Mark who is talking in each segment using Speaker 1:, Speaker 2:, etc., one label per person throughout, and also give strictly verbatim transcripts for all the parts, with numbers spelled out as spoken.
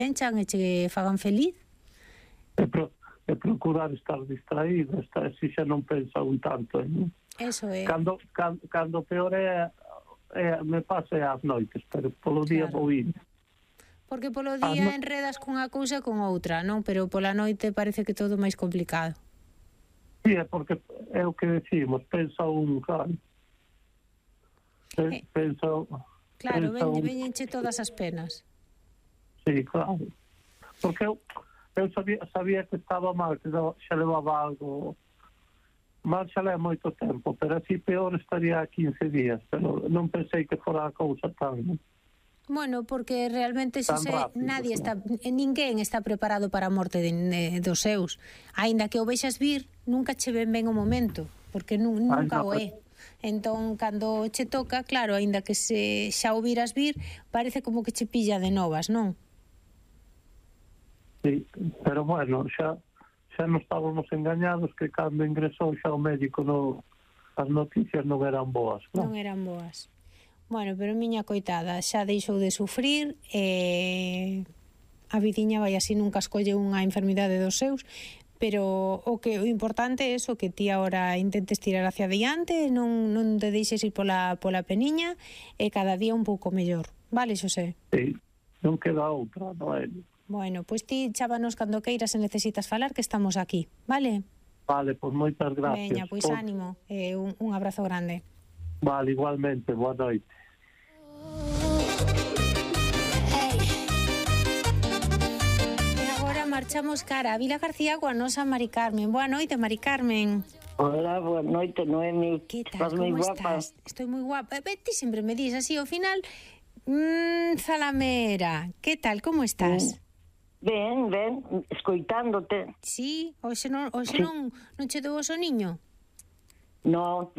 Speaker 1: enchan e che fagan feliz.
Speaker 2: E, pro, e procurar estar distraído, estar, si xa non pensa un tanto en...
Speaker 1: Eso é.
Speaker 2: Cando, cando, cando peor é, é, me pase ás noites, pero polo día
Speaker 1: Claro.
Speaker 2: vou ir.
Speaker 1: Porque polo día
Speaker 2: no...
Speaker 1: enredas cunha cousa con outra, non? Pero pola noite parece que todo máis complicado.
Speaker 2: Sí, é porque é o que decimos, pensa un, claro.
Speaker 1: Eh,
Speaker 2: Pensa,
Speaker 1: claro,
Speaker 2: pensa
Speaker 1: ven,
Speaker 2: un...
Speaker 1: venenche todas as penas.
Speaker 2: Sí, claro. Porque eu, eu sabía, sabía que estaba mal, que xa levaba algo... Mal xa leva moito tempo, pero así peor estaría quince días, pero non pensei que fora a cousa tan...
Speaker 1: Bueno, porque realmente se
Speaker 2: Tan
Speaker 1: se,
Speaker 2: rápido,
Speaker 1: nadie
Speaker 2: sí.
Speaker 1: está, ninguén está preparado para a morte de, de, dos seus. Aínda que o vexas vir, nunca che ven ben o momento, porque nu, nunca
Speaker 2: Ai,
Speaker 1: o
Speaker 2: no,
Speaker 1: é. Entón, cando che toca, claro, aínda que se xa o viras vir, parece como que che pilla de novas, non?
Speaker 2: Sí, pero bueno, xa, xa non estábamos engañados que cando ingresou xa o médico no, as noticias non eran boas, non?
Speaker 1: Non eran boas. Bueno, pero miña coitada xa deixou de sufrir e a viciña vai así nunca escolle unha enfermidade dos seus, pero o que o importante é eso, que ti agora intentes tirar hacia adiante, non, non te deixes ir pola, pola peniña e cada día un pouco mellor, vale, Xosé?
Speaker 2: Sí, non queda outra, Noelia.
Speaker 1: Bueno, pois ti chábanos cando queiras se necesitas falar que estamos aquí, vale?
Speaker 2: Vale, pois moitas gracias.
Speaker 1: Veña, pois
Speaker 2: Por...
Speaker 1: ánimo, e un, un abrazo grande.
Speaker 2: Vale, igualmente, boa noite.
Speaker 1: Marchamos cara a Vila García coa nosa Mari Carmen. Boa noite, Mari Carmen.
Speaker 3: Hola, boa noite, Noemi.
Speaker 1: Que tal,
Speaker 3: Estás moi
Speaker 1: como
Speaker 3: guapa.
Speaker 1: estás? Estoy moi guapa. Eh, ti sempre me dis así, ao final, mmm, Zalamera, que tal, como estás?
Speaker 3: Ben, ben, escoitándote.
Speaker 1: Sí, hoxe non, hoxe
Speaker 3: Sí.
Speaker 1: non, non che dou o soniño?
Speaker 3: No.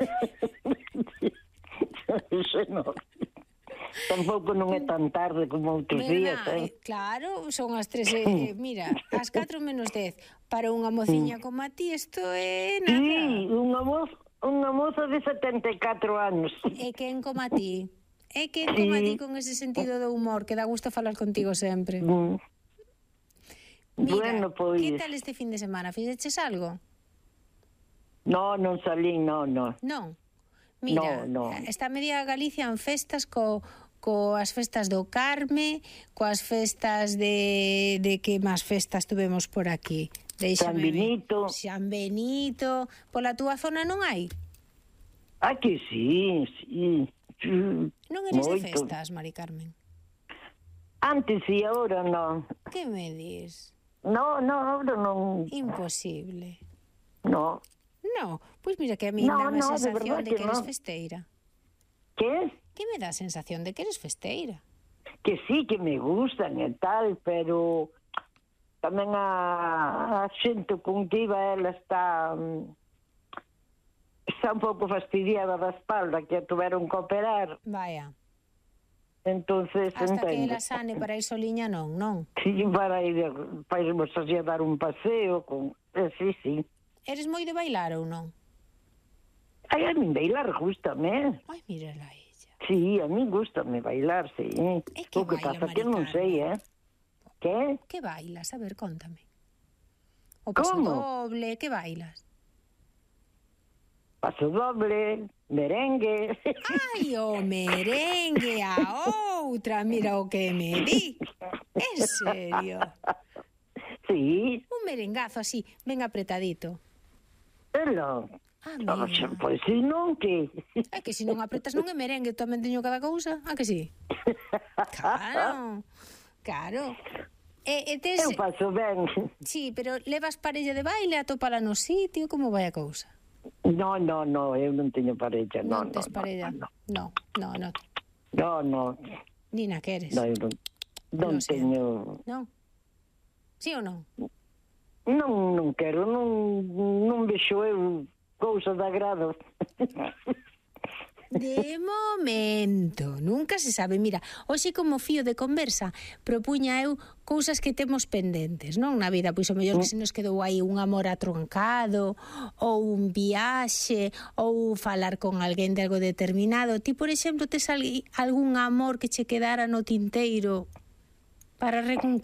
Speaker 3: Eso non. Tampouco non é tan tarde como outros días,
Speaker 1: Nena,
Speaker 3: eh?
Speaker 1: claro, son as tres, eh, mira, as catro menos dez. Para unha mociña como a ti, isto é nada.
Speaker 3: Sí, unha moza, unha moza de setenta e catro anos.
Speaker 1: E quen como a ti? E quen como a ti con ese sentido do humor que dá gusto falar contigo sempre?
Speaker 3: Mm.
Speaker 1: Mira,
Speaker 3: Bueno, pois...
Speaker 1: que tal este fin de semana? Fixeches algo?
Speaker 3: No, non salín, no, no.
Speaker 1: Non. Mira,
Speaker 3: no, no.
Speaker 1: está media Galicia en festas co, coas festas do Carme, coas festas de, de que máis festas tuvemos por aquí.
Speaker 3: San Benito.
Speaker 1: San Benito. Pola túa zona non hai?
Speaker 3: Ah, que sí, sí.
Speaker 1: Non eres de
Speaker 3: Moito.
Speaker 1: festas, Mari Carmen?
Speaker 3: Antes e agora non.
Speaker 1: Que me dis?
Speaker 3: No, no, agora non.
Speaker 1: Imposible.
Speaker 3: No.
Speaker 1: No, pois mira que a mí
Speaker 3: No,
Speaker 1: dá a
Speaker 3: no, de
Speaker 1: sensación
Speaker 3: verdad
Speaker 1: de
Speaker 3: que
Speaker 1: que eres
Speaker 3: no.
Speaker 1: festeira.
Speaker 3: Que?
Speaker 1: Que me dá a sensación de que eres festeira.
Speaker 3: Que sí, que me gustan e tal, pero tamén a, a xente con que iba ela está mm, está un pouco fastidiada da espalda, que a tuveron que operar.
Speaker 1: Vaya.
Speaker 3: Entonces,
Speaker 1: Hasta que
Speaker 3: entende.
Speaker 1: ela sane para ir soliña non, non?
Speaker 3: Sí, para ir, para irmos así a dar un paseo con... Eh, sí, sí.
Speaker 1: Eres moi de bailar ou non?
Speaker 3: Ai, a min bailar gustame.
Speaker 1: Ai, mírala ella.
Speaker 3: Sí, a min gustame bailar, sí.
Speaker 1: E que
Speaker 3: O que
Speaker 1: baila,
Speaker 3: pasa
Speaker 1: Mari
Speaker 3: que non
Speaker 1: Carmen?
Speaker 3: sei, eh? Que?
Speaker 1: Que bailas? A ver, contame. O paso
Speaker 3: Como?
Speaker 1: doble, que bailas?
Speaker 3: Paso doble, merengue.
Speaker 1: Ai, o merengue, a outra, mira o que me di. En serio.
Speaker 3: Sí,
Speaker 1: Un merengazo así, ben apretadito.
Speaker 3: pero...
Speaker 1: Ah,
Speaker 3: Oh,
Speaker 1: mira.
Speaker 3: pois si non, que...
Speaker 1: É que se non apretas non é merengue, tamén teño cada cousa. Ah, que sí? Claro, claro. E, e tes...
Speaker 3: Eu paso ben.
Speaker 1: Sí, pero levas parella de baile a topala no sitio, como vai a cousa?
Speaker 3: No, no, no, eu non teño parella. No,
Speaker 1: Non tes
Speaker 3: no,
Speaker 1: parella?
Speaker 3: No,
Speaker 1: No, no, no.
Speaker 3: no, no,
Speaker 1: Ni na queres.
Speaker 3: no, eu non, non
Speaker 1: Lo siento.
Speaker 3: teño...
Speaker 1: Non? Sí ou non?
Speaker 3: Non, non quero, non, non vexo eu cousa de agrado.
Speaker 1: De momento, nunca se sabe. Mira, hoxe como fío de conversa propuña eu cousas que temos pendentes, non? Na vida, pois o mellor que se nos quedou aí un amor atroncado, ou un viaxe, ou falar con alguén de algo determinado. Ti, por exemplo, tes algún amor que che quedara no tinteiro para reconquistar?